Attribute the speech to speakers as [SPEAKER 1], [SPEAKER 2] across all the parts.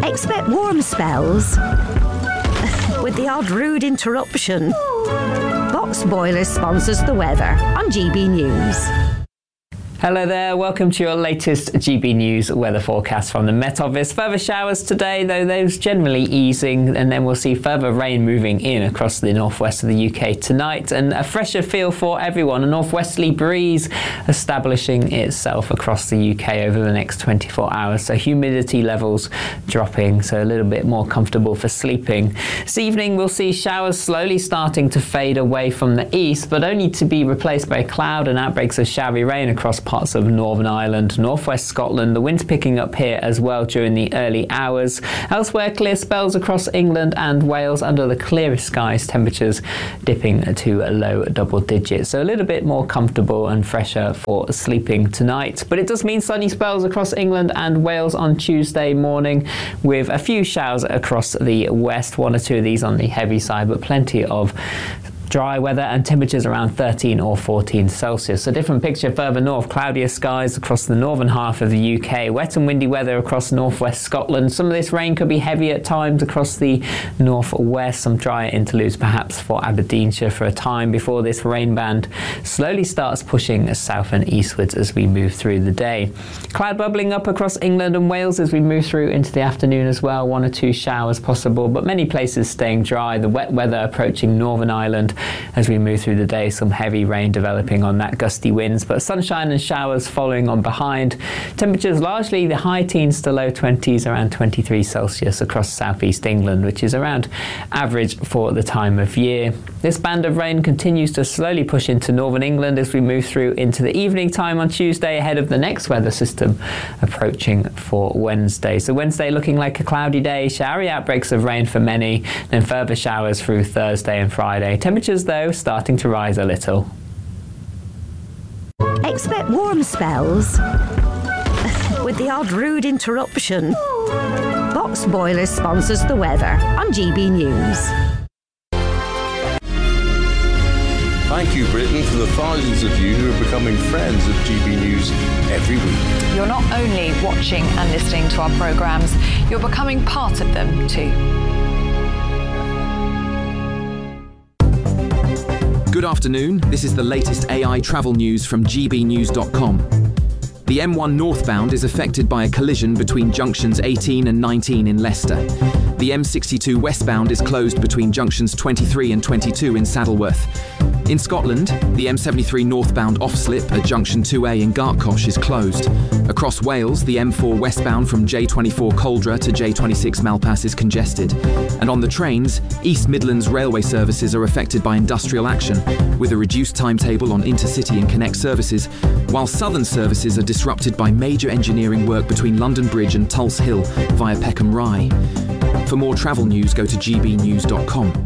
[SPEAKER 1] Expect warm spells with the odd rude interruption. Box Boilers sponsors the weather on GB News.
[SPEAKER 2] Hello there, welcome to your latest GB News weather forecast from the Met Office. Further showers today, though those generally easing, and then we'll see further rain moving in across the northwest of the UK tonight, and a fresher feel for everyone. A northwesterly breeze establishing itself across the UK over the next 24 hours, so humidity levels dropping, so a little bit more comfortable for sleeping. This evening we'll see showers slowly starting to fade away from the east, but only to be replaced by cloud and outbreaks of showery rain across parts of Northern Ireland, northwest Scotland. The wind's picking up here as well during the early hours. Elsewhere, clear spells across England and Wales under the clearest skies, temperatures dipping to low double digits. So a little bit more comfortable and fresher for sleeping tonight. But it does mean sunny spells across England and Wales on Tuesday morning, with a few showers across the west, one or two of these on the heavy side, but plenty of dry weather and temperatures around 13 or 14 Celsius. A different picture further north, cloudier skies across the northern half of the UK, wet and windy weather across northwest Scotland. Some of this rain could be heavy at times across the northwest, some drier interludes perhaps for Aberdeenshire for a time before this rain band slowly starts pushing south and eastwards as we move through the day. Cloud bubbling up across England and Wales as we move through into the afternoon as well, one or two showers possible, but many places staying dry. The wet weather approaching Northern Ireland as we move through the day, some heavy rain developing on that, gusty winds, but sunshine and showers following on behind. Temperatures largely the high teens to low 20s, around 23 Celsius across southeast England, which is around average for the time of year. This band of rain continues to slowly push into northern England as we move through into the evening time on Tuesday, ahead of the next weather system approaching for Wednesday. So Wednesday looking like a cloudy day, showery outbreaks of rain for many, then further showers through Thursday and Friday. Temperatures though starting to rise a little.
[SPEAKER 1] Expect warm spells with the odd rude interruption. Box Boilers sponsors the weather on GB News.
[SPEAKER 3] Thank you, Britain, for the thousands of you who are becoming friends of GB News every week.
[SPEAKER 4] You're not only watching and listening to our programmes, you're becoming part of them too.
[SPEAKER 5] Good afternoon, this is the latest AI travel news from gbnews.com. The M1 northbound is affected by a collision between junctions 18 and 19 in Leicester. The M62 westbound is closed between junctions 23 and 22 in Saddleworth. In Scotland, the M73 northbound off-slip at junction 2A in Gartcosh is closed. Across Wales, the M4 westbound from J24 Coldra to J26 Malpass is congested. And on the trains, East Midlands railway services are affected by industrial action, with a reduced timetable on intercity and connect services, while southern services are disrupted by major engineering work between London Bridge and Tulse Hill via Peckham Rye. For more travel news, go to gbnews.com.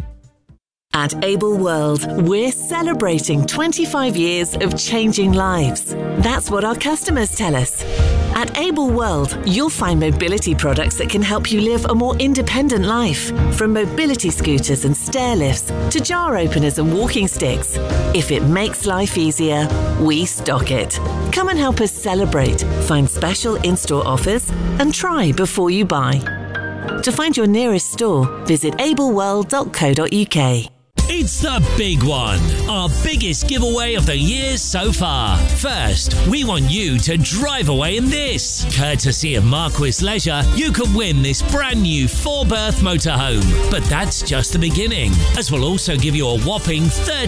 [SPEAKER 6] At Able World, we're celebrating 25 years of changing lives. That's what our customers tell us. At Able World, you'll find mobility products that can help you live a more independent life. From mobility scooters and stair lifts to jar openers and walking sticks. If it makes life easier, we stock it. Come and help us celebrate, find special in-store offers, and try before you buy. To find your nearest store, visit ableworld.co.uk.
[SPEAKER 7] It's the big one, our biggest giveaway of the year so far. First, we want you to drive away in this. Courtesy of Marquis Leisure, you could win this brand new 4-berth motorhome. But that's just the beginning, as we'll also give you a whopping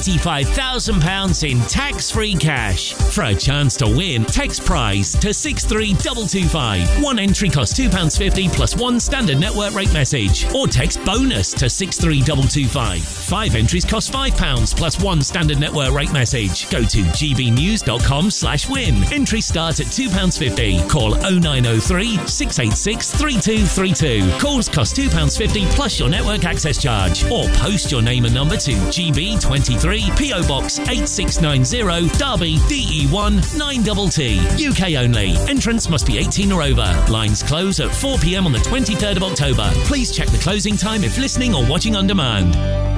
[SPEAKER 7] £35,000 in tax-free cash. For a chance to win, text prize to 63225. One entry costs £2.50 plus one standard network rate message. Or text bonus to 63225. 5 entries cost £5 plus one standard network rate message. Go to gbnews.com/win. Entries start at £2.50. Call 0903 686 3232. Calls cost £2.50 plus your network access charge. Or post your name and number to GB23 PO Box 8690 Derby DE1 9TT. UK only. Entrance must be 18 or over. Lines close at 4 p.m. on the 23rd of October. Please check the closing time if listening or watching on demand.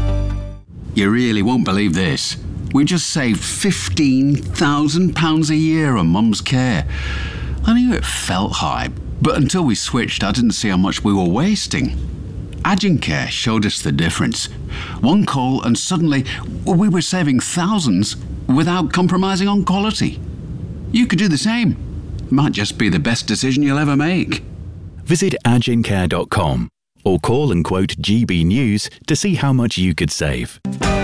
[SPEAKER 8] You really won't believe this. We just saved £15,000 a year on Mum's care. I knew it felt high, But until we switched, I didn't see how much we were wasting. Agincare showed us the difference. One call and suddenly we were saving thousands without compromising on quality. You could do the same. Might just be the best decision you'll ever make.
[SPEAKER 9] Visit agincare.com or call and quote GB News to see how much you could save.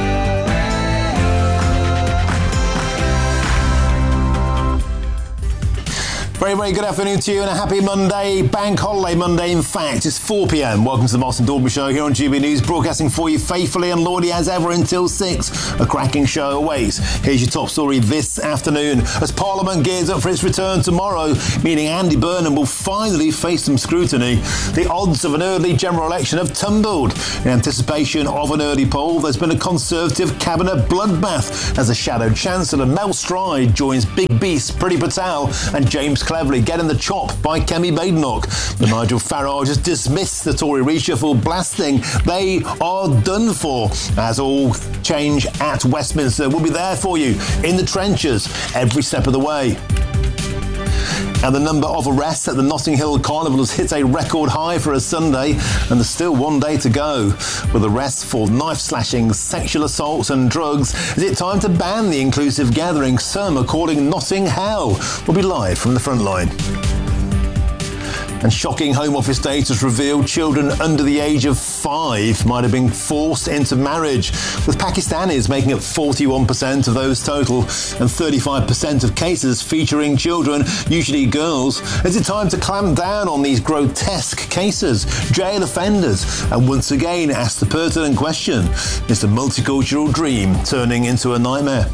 [SPEAKER 10] Very, very good afternoon to you and a happy Monday, bank holiday Monday in fact. It's 4 p.m. Welcome to the Martin Daubry Show here on GB News, broadcasting for you faithfully and loyally as ever until 6. A cracking show awaits. Here's your top story this afternoon. As Parliament gears up for its return tomorrow, meaning Andy Burnham will finally face some scrutiny. The odds of an early general election have tumbled. In anticipation of an early poll, there's been a Conservative cabinet bloodbath as the shadow Chancellor Mel Stride joins Big Beast Priti Patel and James Cleverly getting the chop by Kemi Badenoch. But Nigel Farage has dismissed the Tory reshuffle, blasting they are done for, as all change at Westminster will be there for you in the trenches every step of the way. And the number of arrests at the Notting Hill Carnival has hit a record high for a Sunday, and there's still one day to go. With arrests for knife slashings, sexual assaults and drugs, is it time to ban the inclusive gathering some are calling Notting Hell? We'll be live from the front line. And shocking Home Office data has revealed children under the age of 5 might have been forced into marriage, with Pakistanis making up 41% of those total and 35% of cases featuring children, usually girls. Is it time to clamp down on these grotesque cases, jail offenders, and once again ask the pertinent question, is the multicultural dream turning into a nightmare?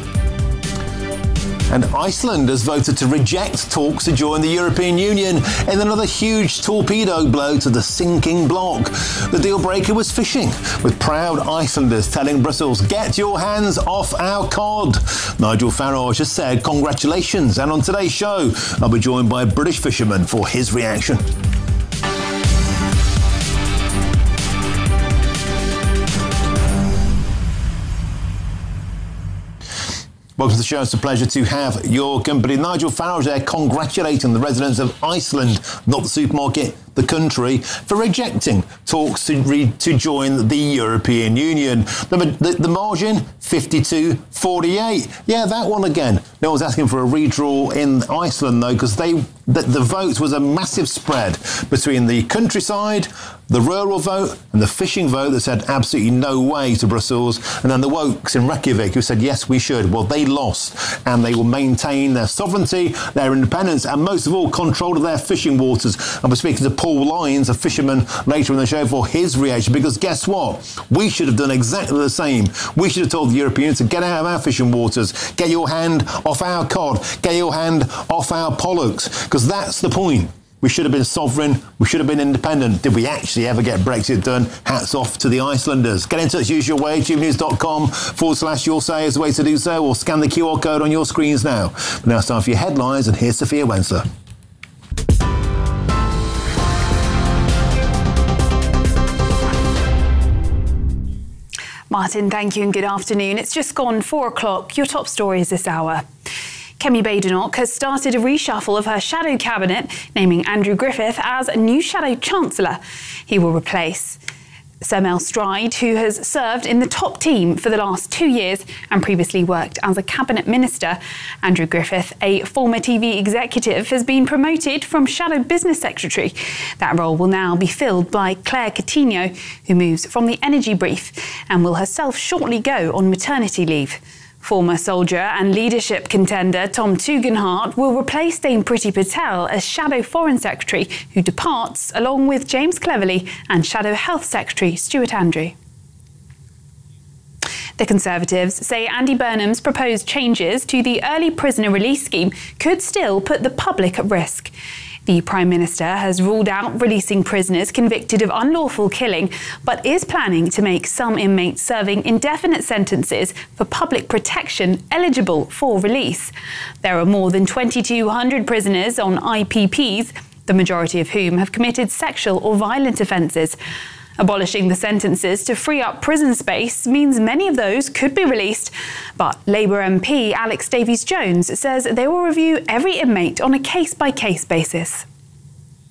[SPEAKER 10] And Iceland has voted to reject talks to join the European Union in another huge torpedo blow to the sinking bloc. The deal breaker was fishing, with proud Icelanders telling Brussels, get your hands off our cod. Nigel Farage has said congratulations, and on today's show, I'll be joined by a British fisherman for his reaction. Welcome to the show. It's a pleasure to have your company. Nigel Farage there congratulating the residents of Iceland, not the supermarket, the country, for rejecting talks to join the European Union. The margin, 52-48. Yeah, that one again. No one's asking for a redraw in Iceland, though, because the vote was a massive spread between the countryside, the rural vote and the fishing vote that said absolutely no way to Brussels, and then the wokes in Reykjavik who said yes we should. Well, they lost, and they will maintain their sovereignty, their independence, and most of all control of their fishing waters. And we're speaking to Paul Lyons, a fisherman, later in the show for his reaction, because guess what? We should have done exactly the same. We should have told the Europeans to get out of our fishing waters, get your hand off our cod, get your hand off our pollocks, because that's the point. We should have been sovereign. We should have been independent. Did we actually ever get Brexit done? Hats off to the Icelanders. Get in touch, use your way. GBnews.com/your say is the way to do so, or scan the QR code on your screens now. But now it's time for your headlines, and here's Sophia Wensler.
[SPEAKER 11] Martin, thank you and good afternoon. It's just gone 4 o'clock. Your top stories this hour. Kemi Badenoch has started a reshuffle of her shadow cabinet, naming Andrew Griffith as a new shadow chancellor. He will replace Sir Mel Stride, who has served in the top team for the last 2 years and previously worked as a cabinet minister. Andrew Griffith, a former TV executive, has been promoted from shadow business secretary. That role will now be filled by Claire Coutinho, who moves from the energy brief and will herself shortly go on maternity leave. Former soldier and leadership contender Tom Tugendhat will replace Dame Priti Patel as Shadow Foreign Secretary, who departs, along with James Cleverly and Shadow Health Secretary Stuart Andrew. The Conservatives say Andy Burnham's proposed changes to the early prisoner release scheme could still put the public at risk. The Prime Minister has ruled out releasing prisoners convicted of unlawful killing, but is planning to make some inmates serving indefinite sentences for public protection eligible for release. There are more than 2,200 prisoners on IPPs, the majority of whom have committed sexual or violent offences. Abolishing the sentences to free up prison space means many of those could be released, but Labour MP Alex Davies-Jones says they will review every inmate on a case-by-case basis.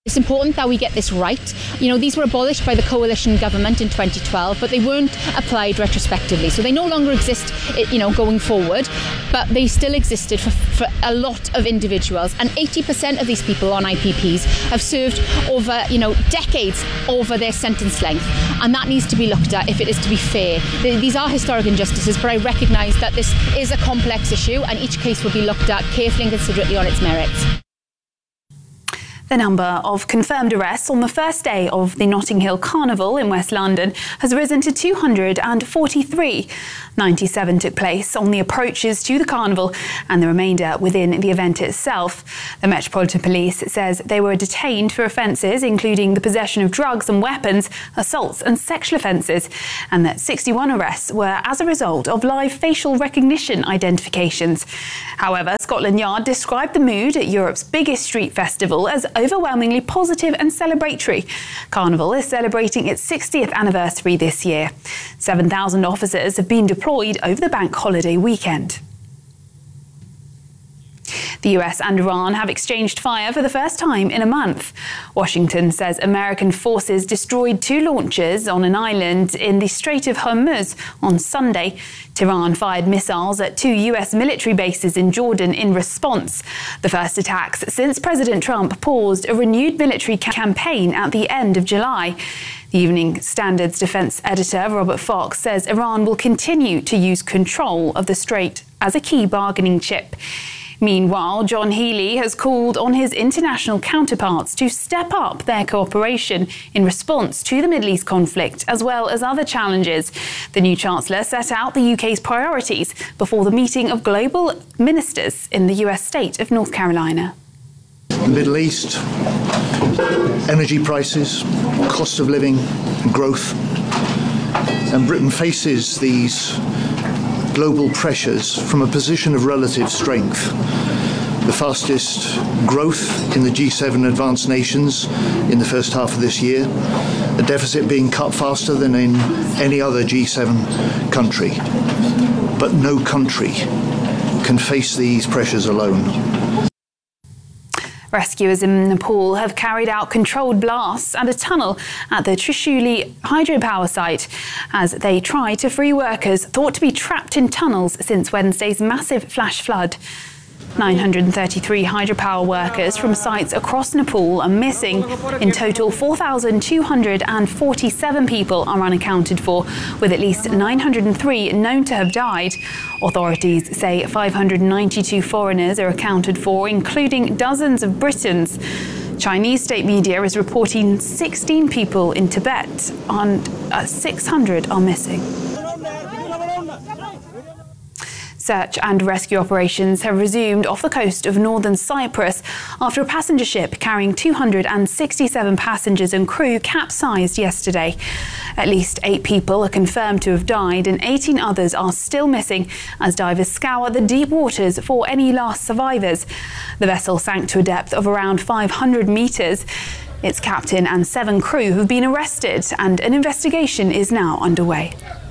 [SPEAKER 12] It's important that we get this right. You know, these were abolished by the coalition government in 2012, but they weren't applied retrospectively. So they no longer exist, you know, going forward, but they still existed for a lot of individuals. And 80% of these people on IPPs have served over, you know, decades over their sentence length. And that needs to be looked at if it is to be fair. These are historic injustices, but I recognise that this is a complex issue and each case will be looked at carefully and considerately on its merits.
[SPEAKER 11] The number of confirmed arrests on the first day of the Notting Hill Carnival in West London has risen to 243. 97 took place on the approaches to the carnival and the remainder within the event itself. The Metropolitan Police says they were detained for offences including the possession of drugs and weapons, assaults and sexual offences, and that 61 arrests were as a result of live facial recognition identifications. However, Scotland Yard described the mood at Europe's biggest street festival as overwhelmingly positive and celebratory. Carnival is celebrating its 60th anniversary this year. 7,000 officers have been deployed over the bank holiday weekend. The US and Iran have exchanged fire for the first time in a month. Washington says American forces destroyed 2 launchers on an island in the Strait of Hormuz on Sunday. Tehran fired missiles at 2 US military bases in Jordan in response. The first attacks since President Trump paused a renewed military campaign at the end of July. The Evening Standard's defense editor, Robert Fox, says Iran will continue to use control of the strait as a key bargaining chip. Meanwhile, John Healey has called on his international counterparts to step up their cooperation in response to the Middle East conflict, as well as other challenges. The new Chancellor set out the UK's priorities before the meeting of global ministers in the US state of North Carolina.
[SPEAKER 13] The Middle East, energy prices, cost of living, growth, and Britain faces these global pressures from a position of relative strength. The fastest growth in the G7 advanced nations in the first half of this year, a deficit being cut faster than in any other G7 country. But no country can face these pressures alone.
[SPEAKER 11] Rescuers in Nepal have carried out controlled blasts at a tunnel at the Trishuli hydropower site as they try to free workers thought to be trapped in tunnels since Wednesday's massive flash flood. 933 hydropower workers from sites across Nepal are missing. In total, 4,247 people are unaccounted for, with at least 903 known to have died. Authorities say 592 foreigners are accounted for, including dozens of Britons. Chinese state media is reporting 16 people in Tibet and 600 are missing. Search and rescue operations have resumed off the coast of northern Cyprus after a passenger ship carrying 267 passengers and crew capsized yesterday. At least 8 people are confirmed to have died and 18 others are still missing as divers scour the deep waters for any last survivors. The vessel sank to a depth of around 500 metres. Its captain and 7 crew have been arrested and an investigation is now underway.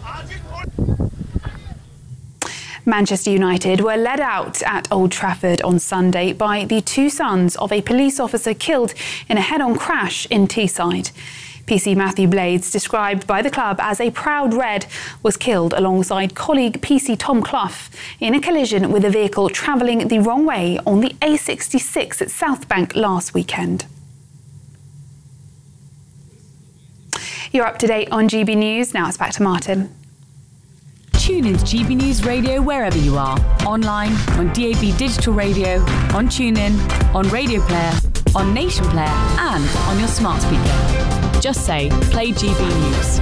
[SPEAKER 11] Manchester United were led out at Old Trafford on Sunday by the 2 sons of a police officer killed in a head-on crash in Teesside. PC Matthew Blades, described by the club as a proud Red, was killed alongside colleague PC Tom Clough in a collision with a vehicle travelling the wrong way on the A66 at Southbank last weekend. You're up to date on GB News. Now it's back to Martin.
[SPEAKER 14] Tune into GB News Radio wherever you are. Online, on DAB Digital Radio, on TuneIn, on Radio Player, on Nation Player and on your smart speaker. Just say, play GB News.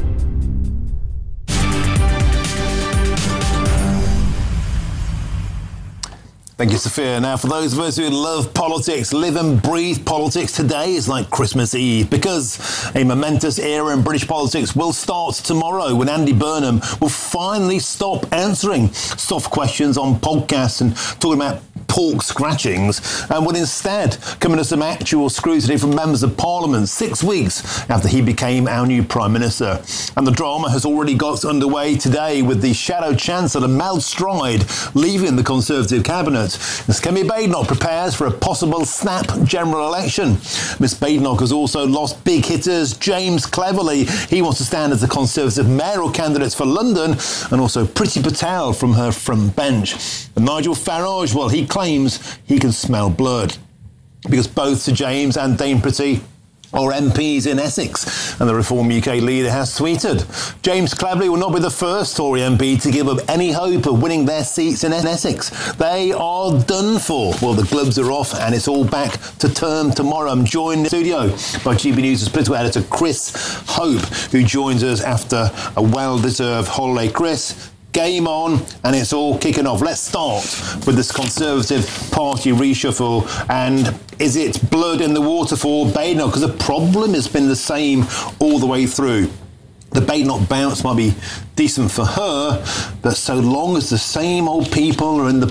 [SPEAKER 10] Thank you, Sophia. Now, for those of us who love politics, live and breathe politics, today is like Christmas Eve because a momentous era in British politics will start tomorrow when Andy Burnham will finally stop answering soft questions on podcasts and talking about pork scratchings and would instead come into some actual scrutiny from members of Parliament 6 weeks after he became our new Prime Minister. And the drama has already got underway today with the Shadow Chancellor Mel Stride leaving the Conservative Cabinet as Kemi Badenoch prepares for a possible snap general election. Miss Badenoch has also lost big hitters James Cleverly. He wants to stand as the Conservative mayoral candidate for London, and also Priti Patel from her front bench. And Nigel Farage, well, he claims he can smell blood because both Sir James and Dame Priti are MPs in Essex, and the Reform UK leader has tweeted, James Cleverly will not be the first Tory MP to give up any hope of winning their seats in Essex. They are done for. Well, the gloves are off and it's all back to term tomorrow. I'm joined in the studio by GB News' political editor Chris Hope, who joins us after a well-deserved holiday. Chris, game on, and it's all kicking off. Let's start with this Conservative Party reshuffle. And is it blood in the water for Badenoch? Because the problem has been the same all the way through. The Badenoch bounce might be decent for her, but so long as the same old people are in the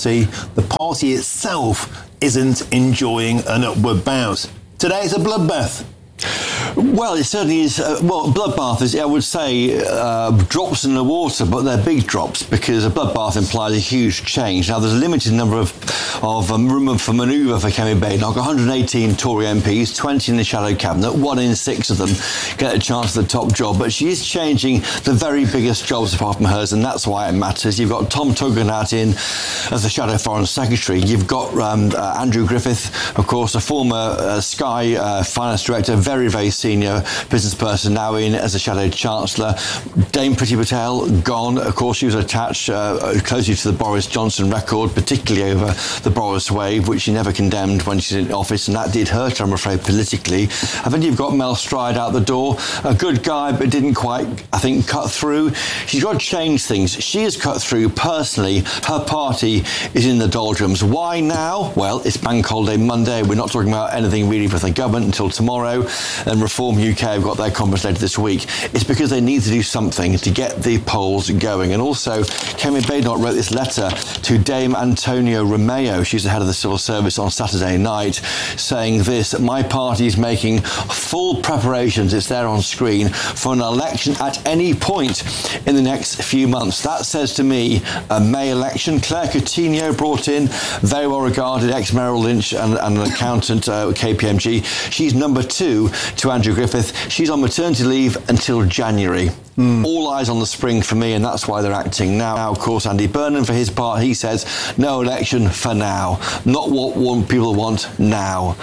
[SPEAKER 10] party itself isn't enjoying an upward bounce. Today is a bloodbath.
[SPEAKER 15] Well, it certainly is. Bloodbath is, I would say, drops in the water, but they're big drops because a bloodbath implies a huge change. Now, there's a limited number of room for manoeuvre for Kemi Badenoch. 118 Tory MPs, 20 in the shadow cabinet. 1 in 6 of them get a chance at the top job. But she is changing the very biggest jobs apart from hers, and that's why it matters. You've got Tom Tugendhat in as the shadow foreign secretary. You've got Andrew Griffith, of course, a former Sky finance director, very, very senior business person, now in as a shadow chancellor. Dame Priti Patel gone. Of course, she was attached closely to the Boris Johnson record, particularly over the Boris wave, which she never condemned when she's in office, and that did hurt her, I'm afraid, politically. And then you've got Mel Stride out the door, a good guy, but didn't quite, I think, cut through. She's got to change things. She has cut through personally. Her party is in the doldrums. Why now? Well, it's Bank Holiday Monday. We're not talking about anything really with the government until tomorrow. And Reform UK have got their conference later this week. It's because they need to do something to get the polls going. And also, Kemi Badenoch wrote this letter to Dame Antonio Romeo, she's the head of the civil service, on Saturday night, saying this: my party is making full preparations, it's there on screen, for an election at any point in the next few months. That says to me a May election. Claire Coutinho brought in, very well regarded, ex-Merrill Lynch and an accountant, KPMG. She's number 2 to Andrew Griffith. She's on maternity leave until January. All eyes on the spring for me, and that's why they're acting now. Now, of course, Andy Burnham, for his part, he says no election for now. Not what people want now.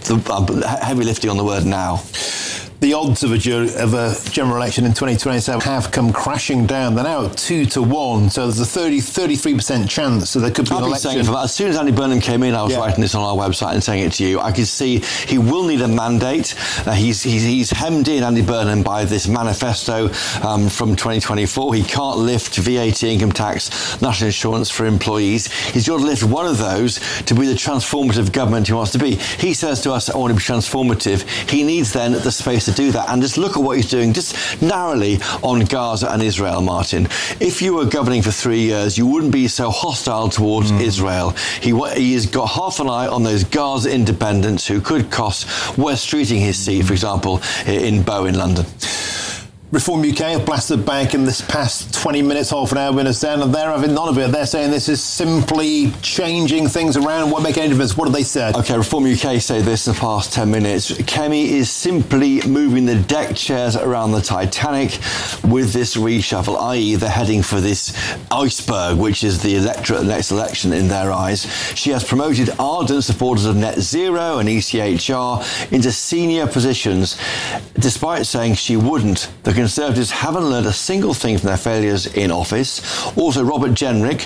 [SPEAKER 15] Heavy lifting on the word now.
[SPEAKER 10] The odds of a general election in 2027 have come crashing down. They're now at 2-1, so there's a 33% chance. So there could be an election.
[SPEAKER 15] As soon as Andy Burnham came in, I was writing this on our website and saying it to you. I could see he will need a mandate. He's hemmed in, Andy Burnham, by this manifesto from 2024. He can't lift VAT, income tax, national insurance for employees. He's got to lift one of those to be the transformative government he wants to be. He says to us, I want to be transformative. He needs then the space to do that. And just look at what he's doing, just narrowly on Gaza and Israel, Martin. If you were governing for 3 years, you wouldn't be so hostile towards Israel. He has got half an eye on those Gaza independents who could cost West Streeting his seat, for example, in Bow in London.
[SPEAKER 10] Reform UK have blasted back in this past 20 minutes, half an hour, minutes down, and they're having none of it. They're saying this is simply changing things around. Won't make any difference. What have they said?
[SPEAKER 15] OK, Reform UK say this in the past 10 minutes. Kemi is simply moving the deck chairs around the Titanic with this reshuffle, i.e. they're heading for this iceberg, which is the electorate at the next election in their eyes. She has promoted ardent supporters of net zero and ECHR into senior positions, despite saying she wouldn't. The Conservatives haven't learned a single thing from their failures in office. Also, Robert Jenrick,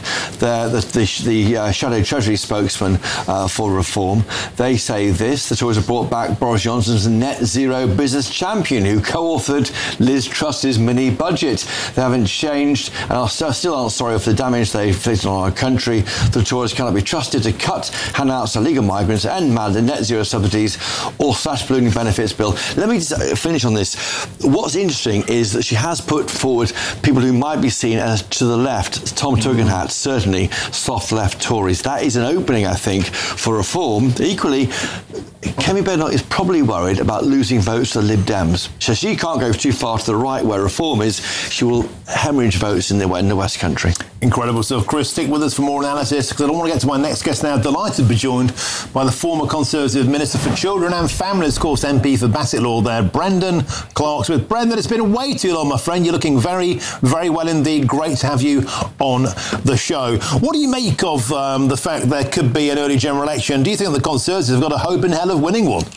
[SPEAKER 15] the Shadow Treasury spokesman for Reform, they say this: the Tories have brought back Boris Johnson's net zero business champion, who co-authored Liz Truss's mini budget. They haven't changed and still aren't sorry for the damage they inflicted on our country. The Tories cannot be trusted to cut handouts to illegal migrants, end net zero subsidies, or slash ballooning benefits bill. Let me just finish on this. What's interesting is that she has put forward people who might be seen as to the left. Tom Tugendhat, certainly soft left Tories. That is an opening, I think, for reform. Equally, Kemi Badenoch is probably worried about losing votes to the Lib Dems. So she can't go too far to the right where reform is. She will hemorrhage votes in the West Country.
[SPEAKER 10] Incredible stuff. Chris, stick with us for more analysis, because I don't want to get to my next guest now. Delighted to be joined by the former Conservative Minister for Children and Families, of course, MP for Bassett Law there, Brendan Clarke-Smith. Brendan, it's been way too long, my friend. You're looking very, very well indeed. Great to have you on the show. What do you make of the fact there could be an early general election? Do you think the Conservatives have got a hope in hell of winning one?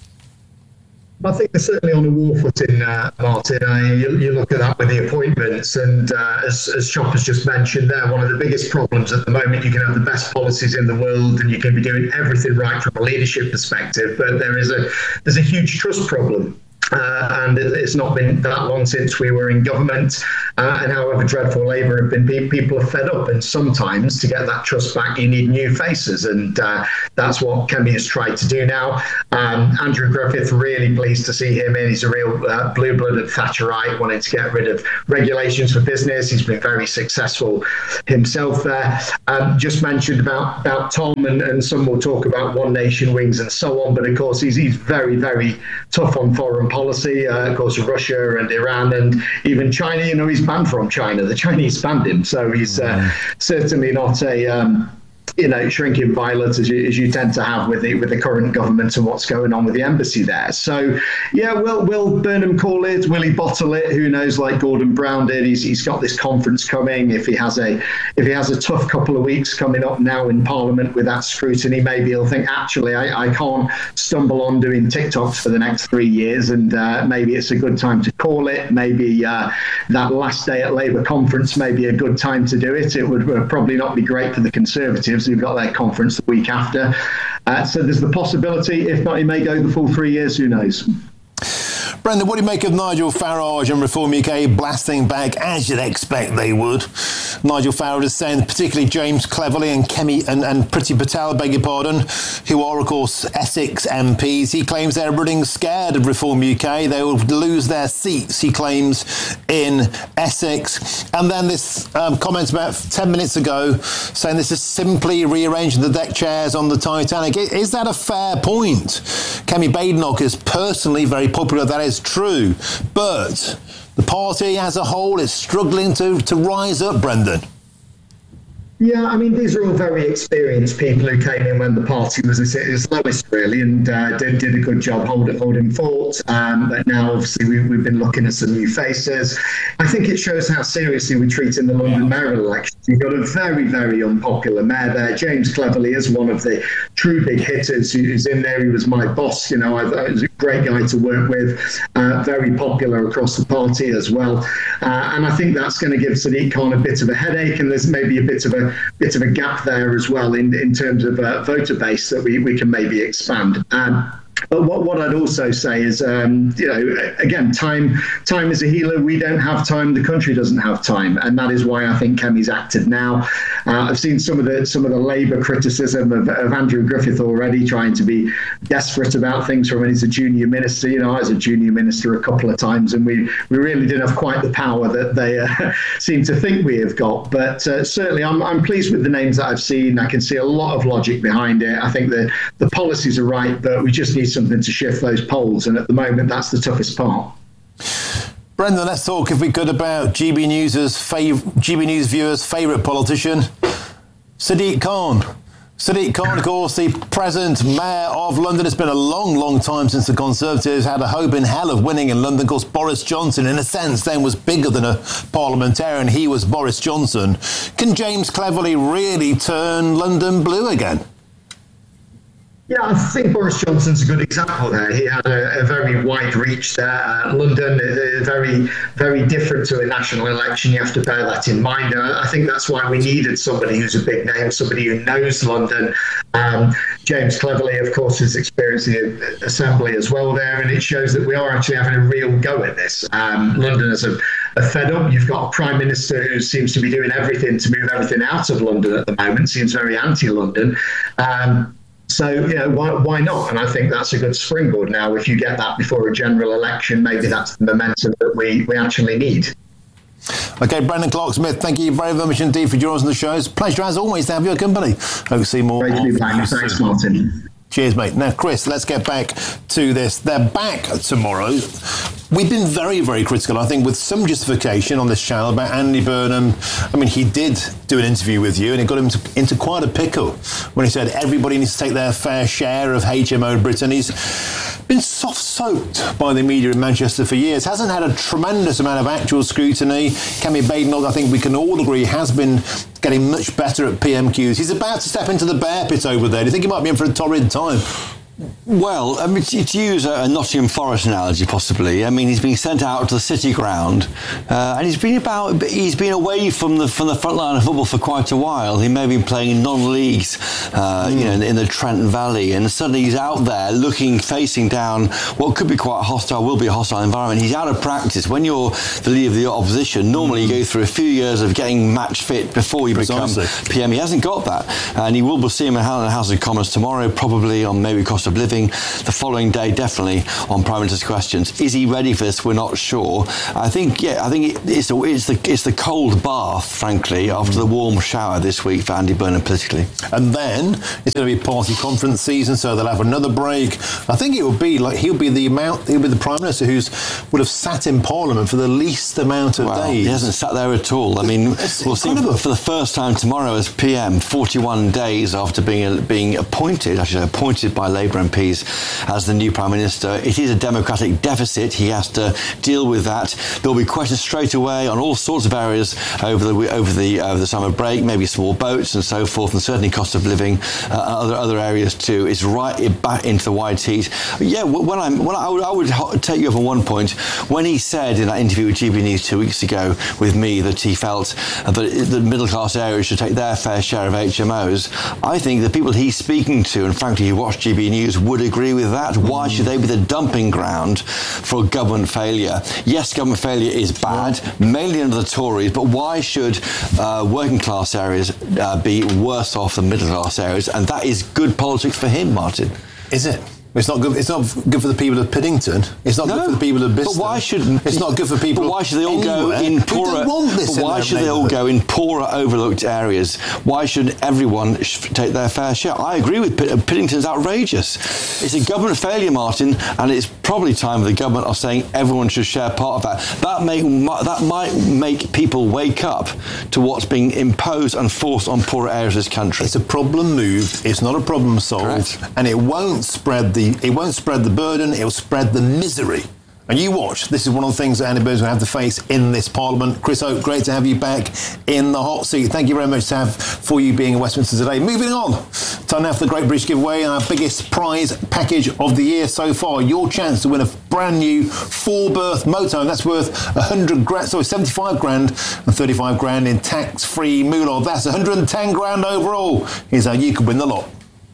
[SPEAKER 16] I think they're certainly on a war footing, Martin. You look at that with the appointments, and as Chop has just mentioned there, one of the biggest problems at the moment, you can have the best policies in the world and you can be doing everything right from a leadership perspective, but there's a huge trust problem. And it's not been that long since we were in government, and however dreadful Labour have been, people are fed up, and sometimes to get that trust back you need new faces, and that's what Kemi has tried to do now. Andrew Griffith, really pleased to see him in. He's a real blue-blooded Thatcherite, wanting to get rid of regulations for business. He's been very successful himself there. Just mentioned about Tom, and some will talk about One Nation wings and so on, but of course he's very, very tough on foreign policy. Of course, Russia and Iran and even China, he's banned from China. The Chinese banned him. So he's certainly not a shrinking violet as you tend to have with the current government and what's going on with the embassy there. So yeah, will Burnham call it? Will he bottle it? Who knows? Like Gordon Brown did. He's got this conference coming. If he has a tough couple of weeks coming up now in Parliament with that scrutiny, maybe he'll think, actually, I can't stumble on doing TikToks for the next 3 years, and maybe it's a good time to call it. Maybe that last day at Labour conference may be a good time to do it. It would probably not be great for the Conservatives who've got their conference the week after. So there's the possibility. If not, he may go the full 3 years. Who knows?
[SPEAKER 10] Brendan, what do you make of Nigel Farage and Reform UK blasting back, as you'd expect they would? Nigel Farage is saying, particularly James Cleverly and Kemi and Priti Patel, beg your pardon, who are, of course, Essex MPs. He claims they're running scared of Reform UK. They will lose their seats, he claims, in Essex. And then this comment about 10 minutes ago saying this is simply rearranging the deck chairs on the Titanic. Is that a fair point? Kemi Badenoch is personally very popular. That is true, but the party as a whole is struggling to rise up, Brendan.
[SPEAKER 16] Yeah, I mean, these are all very experienced people who came in when the party was at its lowest, really, and did a good job holding fort. But now, obviously, we've been looking at some new faces. I think it shows how seriously we're treating the London mayoral election. You've got a very, very unpopular mayor there. James Cleverly is one of the true big hitters who's in there. He was my boss. I thought he was a great guy to work with, very popular across the party as well. And I think that's going to give Sadiq Khan a bit of a headache, and there's maybe a bit of a gap there as well in terms of voter base that we can maybe expand. But what I'd also say is, again, time is a healer. We don't have time. The country doesn't have time, and that is why I think Kemi's active now. I've seen some of the Labour criticism of Andrew Griffith already, trying to be desperate about things from when he's a junior minister. I was a junior minister a couple of times, and we really didn't have quite the power that they seem to think we have got. But certainly, I'm pleased with the names that I've seen. I can see a lot of logic behind it. I think the policies are right, but we just need something to shift those polls, and at the moment that's the toughest part.
[SPEAKER 10] Brendan, let's talk, if we could, about GB News viewers' favourite politician, Sadiq Khan. Sadiq Khan, of course, the present mayor of London. It's been a long, long time since the Conservatives had a hope in hell of winning in London. Of course, Boris Johnson, in a sense, then was bigger than a parliamentarian. He was Boris Johnson. Can James Cleverly really turn London blue again?
[SPEAKER 16] Yeah, I think Boris Johnson's a good example there. He had a very wide reach there. London, very, very different to a national election. You have to bear that in mind. I think that's why we needed somebody who's a big name, somebody who knows London. James Cleverly, of course, has experienced the Assembly as well there, and it shows that we are actually having a real go at this. Londoners are fed up. You've got a Prime Minister who seems to be doing everything to move everything out of London at the moment, seems very anti-London. So, why not? And I think that's a good springboard. Now, if you get that before a general election, maybe that's the momentum that we actually need.
[SPEAKER 10] Okay, Brendan Clark-Smith, thank you very much indeed for joining us on the show. It's a pleasure, as always, to have your company. Hope to see more.
[SPEAKER 16] Great to be back. Thanks, Martin.
[SPEAKER 10] Cheers, mate. Now, Chris, let's get back to this. They're back tomorrow. We've been very, very critical, I think, with some justification on this channel about Andy Burnham. I mean, he did do an interview with you, and it got him into quite a pickle when he said everybody needs to take their fair share of HMO in Britain. He's been soft-soaked by the media in Manchester for years, hasn't had a tremendous amount of actual scrutiny. Kemi Badenoch, I think we can all agree, has been getting much better at PMQs. He's about to step into the bear pit over there. Do you think he might be in for a torrid time?
[SPEAKER 15] Well, I mean, to use a Nottingham Forest analogy, possibly. I mean, he's been sent out to the City Ground, and he's been away from the front line of football for quite a while. He may have been playing in non-leagues, in the Trent Valley, and suddenly he's out there facing down what could be quite a hostile environment. He's out of practice. When you're the leader of the opposition, normally you go through a few years of getting match fit before you become PM. He hasn't got that, and he will see him in House of Commons tomorrow, probably on maybe cost of living. The following day, definitely on Prime Minister's questions. Is he ready for this? We're not sure. I think it's the cold bath, frankly, after the warm shower this week for Andy Burnham politically.
[SPEAKER 10] And then it's going to be party conference season, so they'll have another break. I think it will be like he'll be the Prime Minister would have sat in Parliament for the least amount of days.
[SPEAKER 15] He hasn't sat there at all. I mean, we'll see for the first time tomorrow as PM, 41 days after being appointed by Labour MPs as the new Prime Minister. It is a democratic deficit. He has to deal with that. There'll be questions straight away on all sorts of areas over the summer break, maybe small boats and so forth, and certainly cost of living, other areas too. It's right back into the white heat. Yeah, I would take you up on one point when he said in that interview with GB News 2 weeks ago with me that he felt that the middle class areas should take their fair share of HMOs. I think the people he's speaking to, and frankly who watch GB News, would agree with that. Why should they be the dumping ground for government failure? Yes, government failure is bad, mainly under the Tories, but why should working class areas be worse off than middle class areas? And that is good politics for him, Martin.
[SPEAKER 10] Is it? It's not good. It's not good for the people of Piddington. It's not good for the people of Bicester.
[SPEAKER 15] But why should?
[SPEAKER 10] It's not good for people.
[SPEAKER 15] But why should they all go in poorer? Why should they all go in poorer, overlooked areas? Why should everyone take their fair share? I agree with Piddington's outrageous. It's a government failure, Martin, and it's probably time the government are saying everyone should share part of that. That might make people wake up to what's being imposed and forced on poorer areas of this country.
[SPEAKER 10] It's a problem moved. It's not a problem solved, and it won't spread the burden, it'll spread the misery. And you watch, this is one of the things that Andy Burnham's going to have to face in this Parliament. Chris Oak, great to have you back in the hot seat. Thank you very much for you being in Westminster today. Moving on, time now for the Great British Giveaway, our biggest prize package of the year so far. Your chance to win a brand new 4-berth motorhome. That's worth 75 grand and 35 grand in tax-free moolah. That's 110 grand overall. Here's how you could win the lot.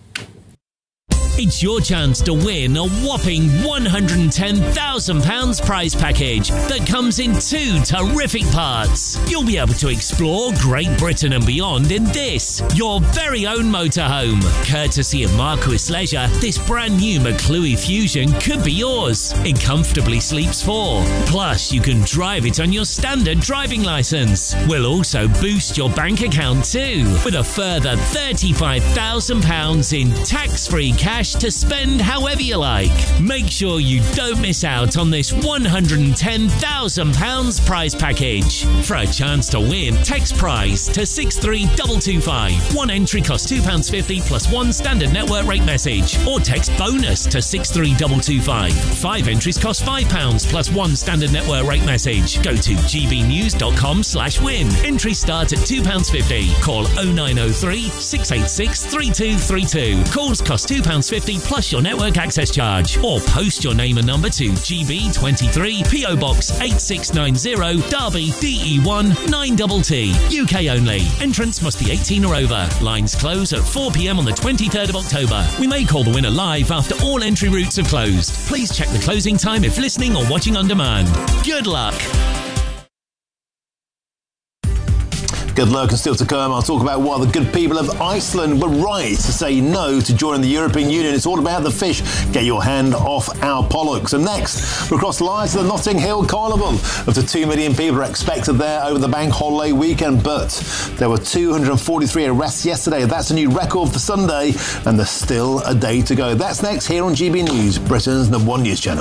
[SPEAKER 7] It's your chance to win a whopping £110,000 prize package that comes in 2 terrific parts. You'll be able to explore Great Britain and beyond in this, your very own motorhome. Courtesy of Marquis Leisure, this brand new McClue Fusion could be yours. It comfortably sleeps 4. Plus, you can drive it on your standard driving licence. We'll also boost your bank account too, with a further £35,000 in tax-free cash to spend however you like. Make sure you don't miss out on this £110,000 prize package. For a chance to win, text prize to 63225. One entry costs £2.50 plus one standard network rate message, or text bonus to 63225. 5 entries cost £5 plus one standard network rate message. Go to gbnews.com/win. Entries start at £2.50. Call 0903 686 3232. Calls cost £2.50 plus your network access charge, or post your name and number to GB23 PO Box 8690 Derby DE1 9TT. UK only. Entrants must be 18 or over. Lines close at 4 p.m. on the 23rd of October. We may call the winner live after all entry routes have closed. Please check the closing time if listening or watching on demand. Good luck.
[SPEAKER 10] Good luck and still to come. I'll talk about why the good people of Iceland were right to say no to joining the European Union. It's all about the fish. Get your hand off our pollocks. And next, we'll cross lives to the Notting Hill Carnival. Up to 2 million people are expected there over the bank holiday weekend, but there were 243 arrests yesterday. That's a new record for Sunday, and there's still a day to go. That's next here on GB News, Britain's #1 news channel.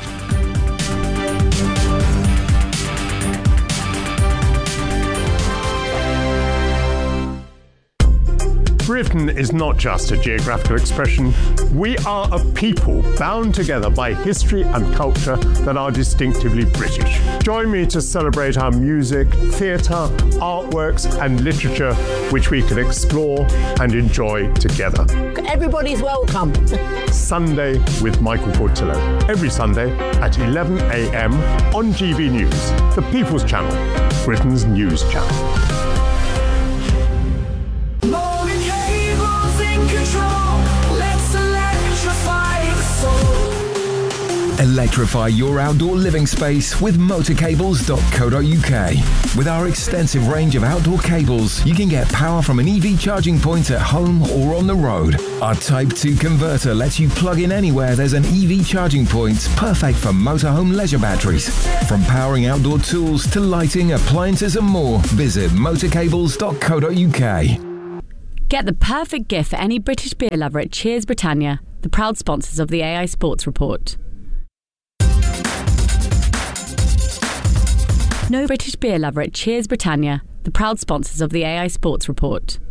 [SPEAKER 17] Britain is not just a geographical expression. We are a people bound together by history and culture that are distinctively British. Join me to celebrate our music, theatre, artworks and literature, which we can explore and enjoy together.
[SPEAKER 18] Everybody's welcome.
[SPEAKER 17] Sunday with Michael Portillo. Every Sunday at 11 a.m. on GB News, the People's Channel, Britain's news channel.
[SPEAKER 19] Electrify your outdoor living space with motorcables.co.uk. With our extensive range of outdoor cables, you can get power from an EV charging point at home or on the road. Our Type 2 converter lets you plug in anywhere there's an EV charging point, perfect for motorhome leisure batteries. From powering outdoor tools to lighting, appliances and more, visit motorcables.co.uk.
[SPEAKER 14] Get the perfect gift for any British beer lover at Cheers Britannia, the proud sponsors of the AI Sports Report. No British beer lover at Cheers Britannia, the proud sponsors of the AI Sports Report.